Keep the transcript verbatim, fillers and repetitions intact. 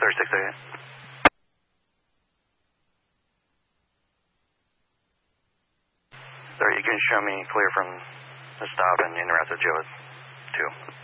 thirty-six eight. Sir, you can show me clear from the stop and interact with Joe at two.